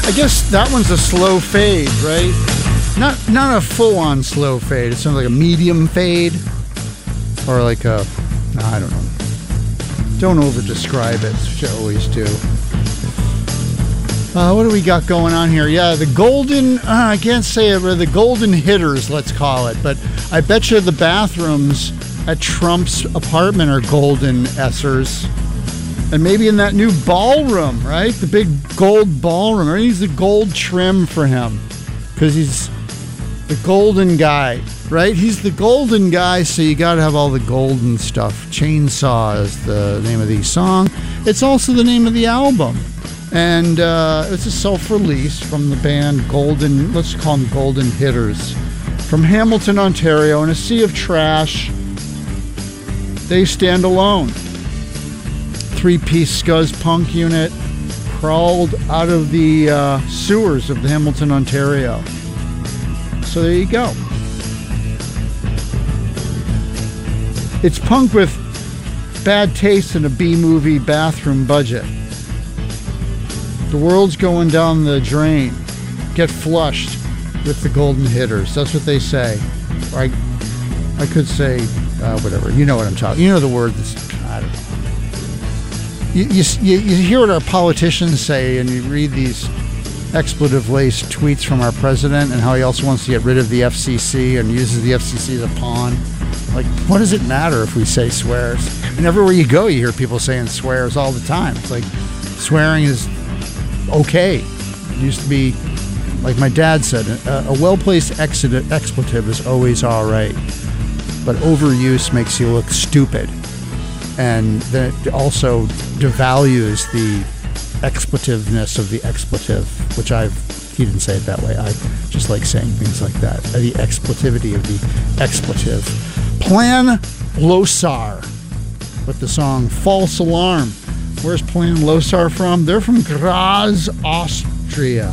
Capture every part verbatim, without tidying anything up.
I guess that one's a slow fade, right? Not not a full-on slow fade. It sounds like a medium fade. Or like a, I don't know. Don't over-describe it, which I always do. Uh, what do we got going on here? Yeah, the golden, uh, I can't say it, but the golden hitters, let's call it. But I bet you the bathrooms at Trump's apartment are golden essers. And maybe in that new ballroom, right? The big gold ballroom. Or he's the gold trim for him. Because he's the golden guy, right? He's the golden guy, so you got to have all the golden stuff. Chainsaw is the name of the song. It's also the name of the album. And uh, it's a self-release from the band Golden, let's call them Golden Hitters. From Hamilton, Ontario, in a sea of trash, they stand alone. Three-piece scuzz punk unit crawled out of the uh, sewers of the Hamilton, Ontario. So there you go. It's punk with bad taste in a B-movie bathroom budget. The world's going down the drain. Get flushed with the golden hitters. That's what they say. Or I, I could say, uh, whatever. You know what I'm talking. You know the word. That's, I don't know. You, you, you hear what our politicians say, and you read these expletive-laced tweets from our president and how he also wants to get rid of the F C C and uses the F C C as a pawn. Like, what does it matter if we say swears? And everywhere you go, you hear people saying swears all the time. It's like swearing is okay. It used to be, like my dad said, a, a well-placed expletive is always all right. But overuse makes you look stupid. And then it also devalues the expletiveness of the expletive, which I've, he didn't say it that way. I just like saying things like that. The expletivity of the expletive. Plan Losar with the song False Alarm. Where's Plan Losar from? They're from Graz, Austria.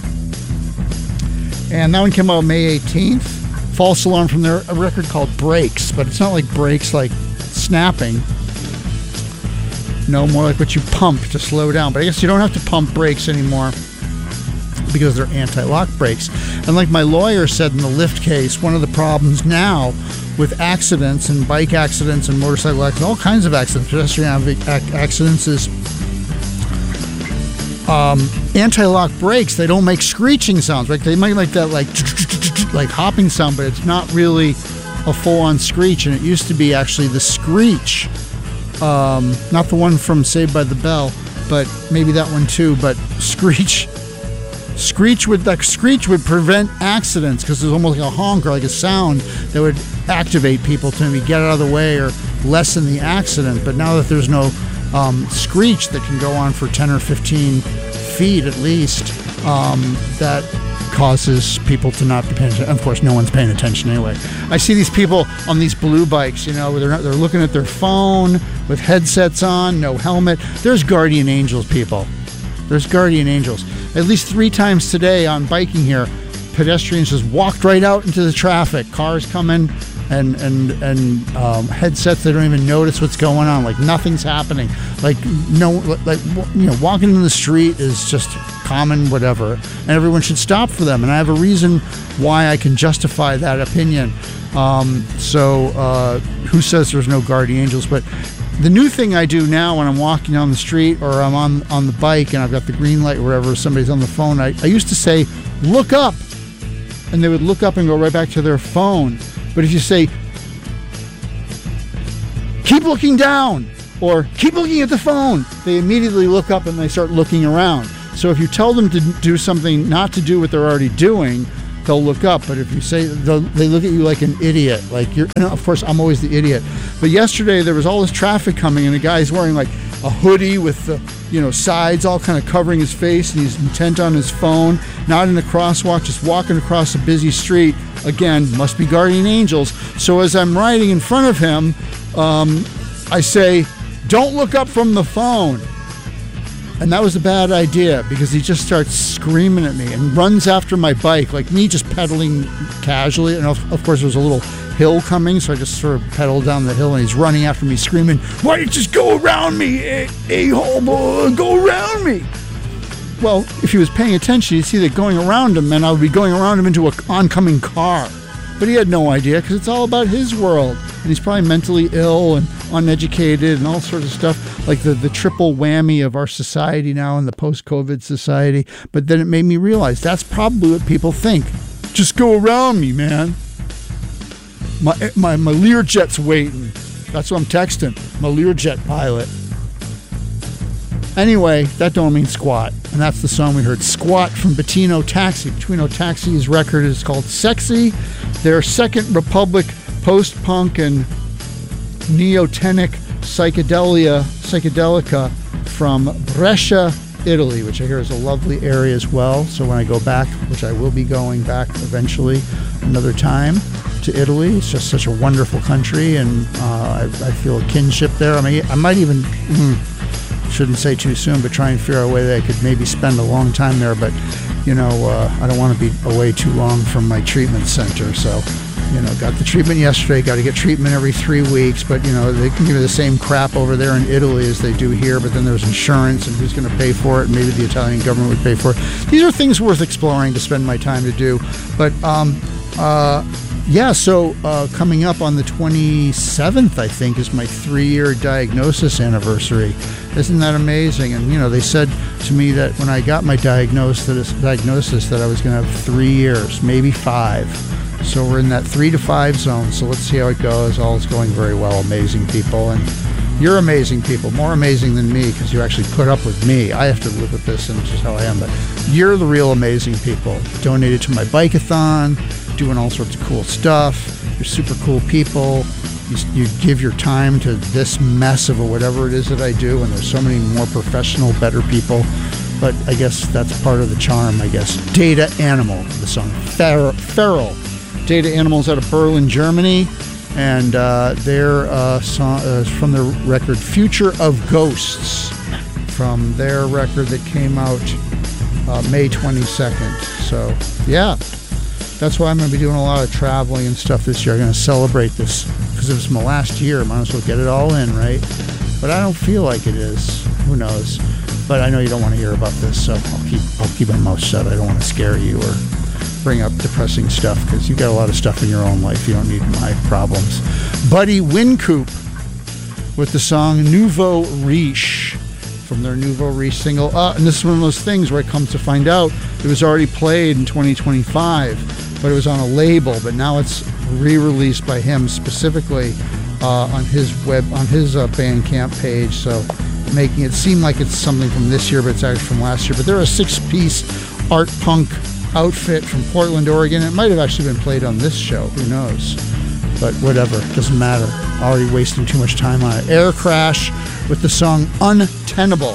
And that one came out May eighteenth. False Alarm from their a record called Breaks, but it's not like breaks like snapping. No, more like what you pump to slow down. But I guess you don't have to pump brakes anymore because they're anti-lock brakes. And like my lawyer said in the Lyft case, one of the problems now with accidents and bike accidents and motorcycle accidents, all kinds of accidents, pedestrian accidents, is um, anti-lock brakes. They don't make screeching sounds, right? They might like that like like hopping sound, but it's not really a full-on screech. And it used to be actually the screech. Um, not the one from Saved by the Bell, but maybe that one too. But screech, screech would like screech would prevent accidents because there's almost like a honk or like a sound that would activate people to maybe get out of the way or lessen the accident. But now that there's no um, screech that can go on for ten or fifteen feet at least, um, that causes people to not be paying attention. Of course, no one's paying attention anyway. I see these people on these blue bikes, you know, where they're, not, they're looking at their phone with headsets on, no helmet. There's guardian angels, people. There's guardian angels. At least three times today on biking here, pedestrians just walked right out into the traffic. Cars coming and and and um, headsets that don't even notice what's going on. Like nothing's happening. Like no, like you know, walking in the street is just common, whatever, and everyone should stop for them. And I have a reason why I can justify that opinion. Um, so uh, who says there's no guardian angels? But the new thing I do now when I'm walking down the street or I'm on, on the bike and I've got the green light or wherever, somebody's on the phone, I, I used to say, look up. And they would look up and go right back to their phone. But if you say, keep looking down or keep looking at the phone, they immediately look up and they start looking around. So if you tell them to do something, not to do what they're already doing, they'll look up. But if you say, they look at you like an idiot. Like you're, and of course, I'm always the idiot. But yesterday there was all this traffic coming, and the guy's wearing like a hoodie with the, you know, sides all kind of covering his face, and he's intent on his phone, not in a crosswalk, just walking across a busy street. Again, must be guardian angels. So as I'm riding in front of him, um, I say, don't look up from the phone. And that was a bad idea because he just starts screaming at me and runs after my bike, like me just pedaling casually. And of, of course, there was a little hill coming, so I just sort of pedaled down the hill, and he's running after me, screaming, why don't you just go around me, a- a-hole, boy, go around me. Well, if he was paying attention, he'd see that going around him meant I would be going around him into an oncoming car. But he had no idea because it's all about his world. And he's probably mentally ill and uneducated and all sorts of stuff, like the, the triple whammy of our society now in the post-COVID society. But then it made me realize that's probably what people think. Just go around me, man. My my, my Learjet's waiting. That's what I'm texting. My Learjet pilot. Anyway, that don't mean squat. And that's the song we heard, Squat from Bettino Taxi. Bettino Taxi's record is called Sexy. Their Second Republic post-punk and neotenic psychedelia, psychedelica from Brescia, Italy, which I hear is a lovely area as well. So when I go back, which I will be going back eventually another time to Italy, it's just such a wonderful country, and uh, I, I feel a kinship there. I mean, I might even... Mm, shouldn't say too soon, but try and figure out a way that I could maybe spend a long time there. But, you know, uh, I don't want to be away too long from my treatment center. So, you know, got the treatment yesterday, got to get treatment every three weeks. But, you know, they can give you the same crap over there in Italy as they do here. But then there's insurance and who's going to pay for it. And maybe the Italian government would pay for it. These are things worth exploring to spend my time to do. But, um, uh, yeah, so uh, coming up on the twenty-seventh, I think, is my three-year diagnosis anniversary. Isn't that amazing? And, you know, they said to me that when I got my diagnosis, diagnosis that I was going to have three years, maybe five. So we're in that three to five zone. So let's see how it goes. All is going very well. Amazing people. And you're amazing people. More amazing than me because you actually put up with me. I have to live with this, and it's just how I am. But you're the real amazing people. Donated to my bike-a-thon, doing all sorts of cool stuff. You're super cool people. You, you give your time to this mess of whatever it is that I do, and there's so many more professional, better people. But I guess that's part of the charm, I guess. Data Animal, the song Fer- Feral. Data Animal's out of Berlin, Germany, and uh, their uh, song uh, from their record Future of Ghosts, from their record that came out uh, May twenty-second. So, yeah. That's why I'm going to be doing a lot of traveling and stuff this year. I'm going to celebrate this because it's my last year. I might as well get it all in, right? But I don't feel like it is. Who knows? But I know you don't want to hear about this, so I'll keep I'll keep my mouth shut. I don't want to scare you or bring up depressing stuff because you've got a lot of stuff in your own life. You don't need my problems. Buddy Wincoop with the song Nouveau Riche from their Nouveau Riche single. Uh, and this is one of those things where it comes to find out it was already played in twenty twenty-five. But it was on a label, but now it's re-released by him specifically uh, on his web, on his uh, Bandcamp page, so making it seem like it's something from this year, but it's actually from last year. But they're a six-piece art punk outfit from Portland, Oregon. It might have actually been played on this show, who knows? But whatever, doesn't matter. Already wasting too much time on it. Air Crash with the song Untenable.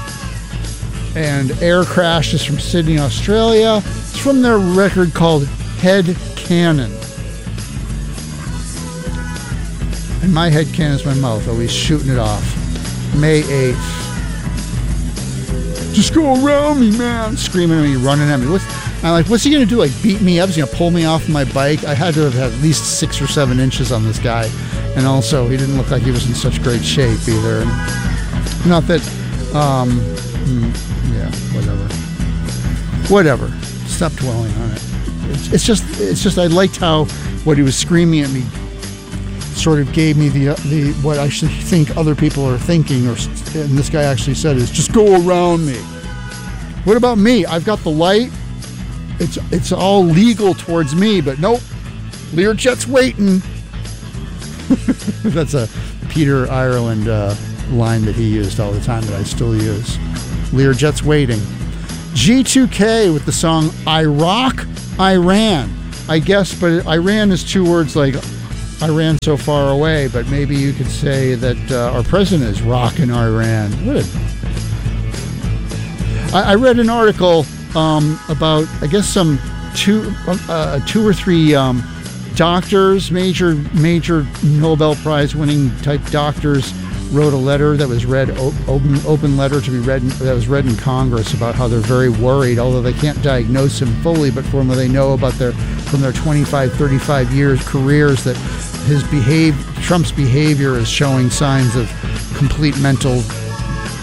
And Air Crash is from Sydney, Australia. It's from their record called Head Cannon. And my head cannon is my mouth, always shooting it off. May eighth. Just go around me, man. Screaming at me, running at me. What's, I'm like, what's he going to do? Like, beat me up? He's going to pull me off my bike? I had to have had at least six or seven inches on this guy. And also, he didn't look like he was in such great shape either. And not that, um, yeah, whatever. Whatever. Stop dwelling on it. It's, it's just, it's just, I liked how what he was screaming at me sort of gave me the, the what I should think other people are thinking, or and this guy actually said is, just go around me. What about me? I've got the light. It's it's all legal towards me, but nope. Learjet's waiting. That's a Peter Ireland uh, line that he used all the time that I still use. Learjet's waiting. G two K with the song Iraq, Iran. I guess, but Iran is two words like Iran so far away, but maybe you could say that uh, our president is rocking Iran. What a... I, I read an article um, about, I guess, some two, uh, two or three um, doctors, major, major Nobel Prize winning type doctors, wrote a letter that was read, open, open letter to be read, that was read in Congress about how they're very worried, although they can't diagnose him fully, but from what they know about their, from their twenty-five, thirty-five years careers, that his behave, Trump's behavior is showing signs of complete mental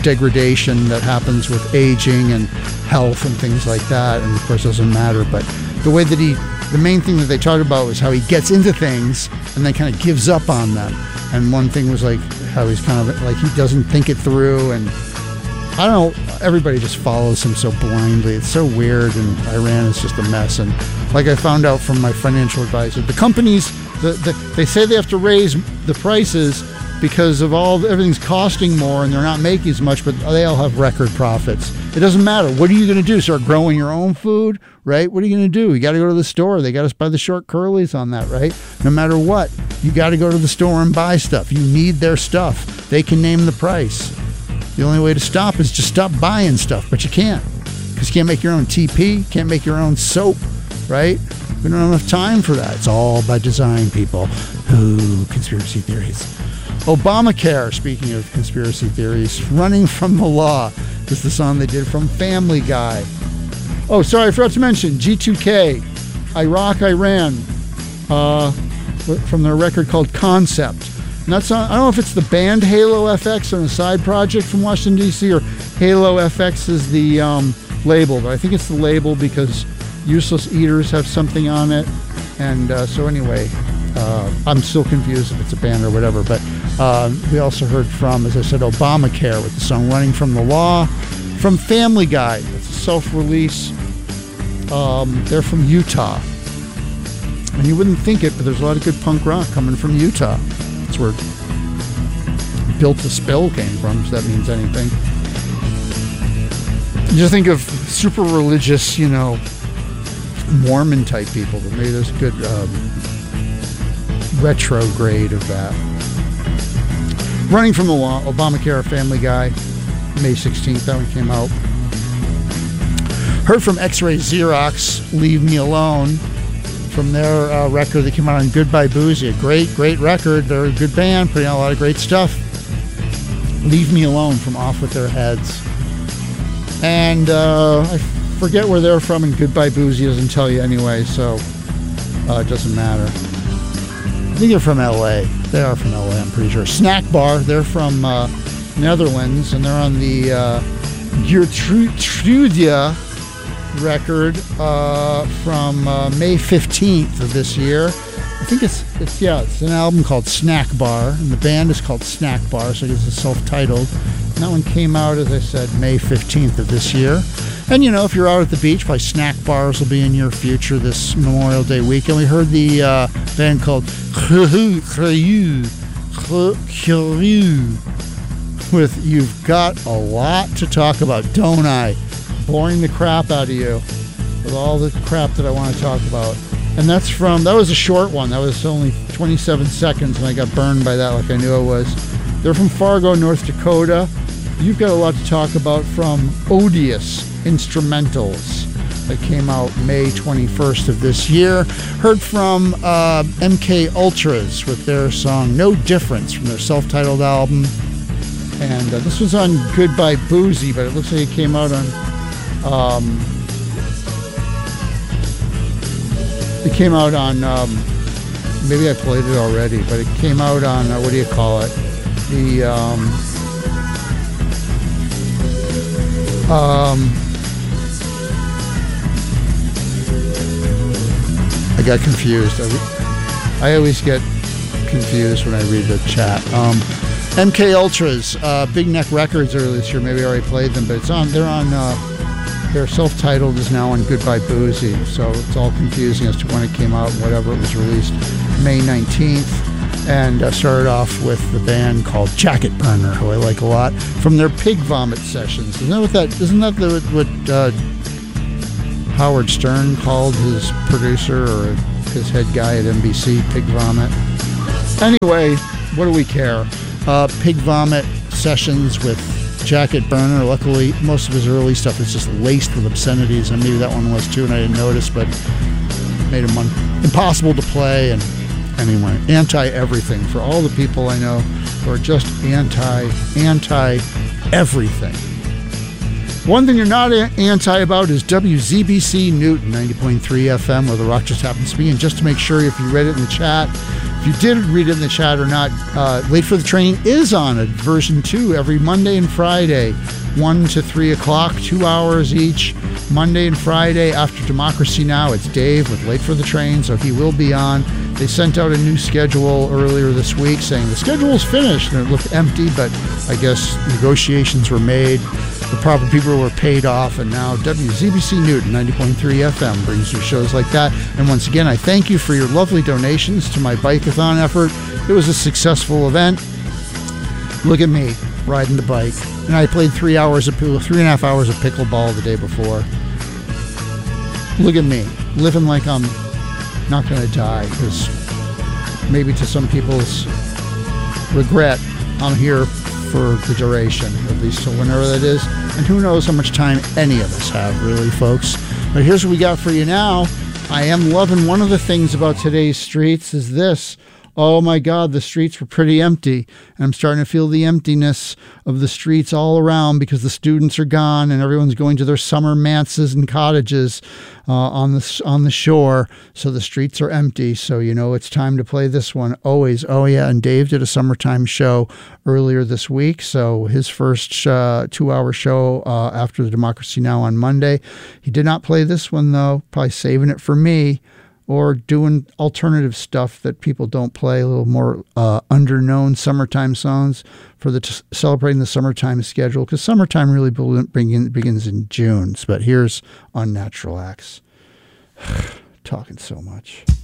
degradation that happens with aging and health and things like that. And of course, it doesn't matter. But the way that he, the main thing that they talked about was how he gets into things and then kind of gives up on them. And one thing was like how he's kind of like he doesn't think it through. And I don't know, everybody just follows him so blindly. It's so weird. And Iran is just a mess. And like I found out from my financial advisor, the companies, the, the, they say they have to raise the prices because of all everything's costing more and they're not making as much, but they all have record profits. It doesn't matter. What are you going to do? Start growing your own food, right? What are you going to do? You got to go to the store. They got us by the short curlies on that, right? No matter what, you got to go to the store and buy stuff. You need their stuff. They can name the price. The only way to stop is just stop buying stuff, but you can't because you can't make your own T P, can't make your own soap, right? We don't have enough time for that. It's all by design, people. Ooh, conspiracy theories. Obamacare, speaking of conspiracy theories, Running from the Law is the song they did from Family Guy. Oh, sorry, I forgot to mention G two K, Iraq, Iran, uh, from their record called Concept. And that's on, I don't know if it's the band Halo F X on a side project from Washington, D C, or Halo F X is the um, label, but I think it's the label because Useless Eaters have something on it. And uh, so anyway, uh, I'm still confused if it's a band or whatever, but uh, we also heard from, as I said, Obamacare with the song Running from the Law. From Family Guy, it's a self-release. Um, they're from Utah. And you wouldn't think it, but there's a lot of good punk rock coming from Utah. That's where Built to Spill came from, if that means anything. You just think of super religious, you know, Mormon type people, but maybe there's a good um, retrograde of that. Running from the Law, Obamacare, Family Guy, May sixteenth, that one came out. Heard from X-Ray Xerox, Leave Me Alone, from their uh, record that came out on Goodbye Boozy. A great, great record. They're a good band, putting out a lot of great stuff. Leave Me Alone from Off With Their Heads. And uh, I forget where they're from, and Goodbye Boozy doesn't tell you anyway, so uh, it doesn't matter. I think they're from L A. They are from L A, I'm pretty sure. Snack Bar, they're from uh, Netherlands, and they're on the uh, Gertrudia record uh, from uh, May fifteenth of this year. I think it's, it's, yeah, it's an album called Snack Bar, and the band is called Snack Bar, so I guess it's self-titled. And that one came out, as I said, May fifteenth of this year. And, you know, if you're out at the beach, probably snack bars will be in your future this Memorial Day weekend. We heard the uh, band called with You've Got a Lot to Talk About, Don't I? Boring the crap out of you with all the crap that I want to talk about. And that's from, that was a short one. That was only twenty-seven seconds, and I got burned by that like I knew I was. They're from Fargo, North Dakota. You've Got a Lot to Talk About from Odious Instrumentals that came out May twenty-first of this year. Heard from uh, M K Ultras with their song No Difference from their self-titled album. And uh, this was on Goodbye Boozy, but it looks like it came out on um, it came out on um, maybe I played it already, but it came out on uh, what do you call it? The um, um, I got confused. I, re- I always get confused when I read the chat. Um, M K Ultras, uh, Big Neck Records earlier this year. Maybe I already played them, but it's on. They're on. Uh, their self-titled is now on Goodbye Boozy, so it's all confusing as to when it came out and whatever. It was released May nineteenth, and uh, started off with the band called Jacket Burner, who I like a lot, from their Pig Vomit sessions. Isn't that what that? Isn't that the, what uh, Howard Stern called his producer or his head guy at N B C? Pig Vomit. Anyway, what do we care? Uh, Pig Vomit sessions with Jacket Burner. Luckily, most of his early stuff is just laced with obscenities, and maybe that one was too, and I didn't notice, but made him un- impossible to play. And anyway, anti-everything for all the people I know who are just anti, anti-everything. One thing you're not a- anti about is W Z B C Newton, ninety point three F M, where the rock just happens to be. And just to make sure, if you read it in the chat, If you did read it in the chat or not, uh, Late for the Train is on it, version two, every Monday and Friday, one to three o'clock, two hours each. Monday and Friday after Democracy Now! It's Dave with Late for the Train, so he will be on. They sent out a new schedule earlier this week saying the schedule's finished, and it looked empty, but I guess negotiations were made. The proper people were paid off, and now W Z B C Newton ninety point three F M brings you shows like that. And once again, I thank you for your lovely donations to my bike-a-thon effort. It was a successful event. Look at me riding the bike, and I played three hours of three and a half hours of pickleball the day before. Look at me living like I'm not going to die, because maybe to some people's regret, I'm here for the duration, at least till whenever that is. And who knows how much time any of us have, really, folks. But here's what we got for you now. I am loving one of the things about today's streets is this. Oh my God, the streets were pretty empty. And I'm starting to feel the emptiness of the streets all around because the students are gone and everyone's going to their summer manses and cottages uh, on the on the shore. So the streets are empty. So, you know, it's time to play this one. Always. Oh, yeah. And Dave did a summertime show earlier this week. So his first uh, two-hour show uh, after the Democracy Now! On Monday. He did not play this one, though. Probably saving it for me. Or doing alternative stuff that people don't play, a little more uh, under-known summertime songs for the t- celebrating the summertime schedule, because summertime really begin, begins in June. But here's Unnatural Acts. Talking so much.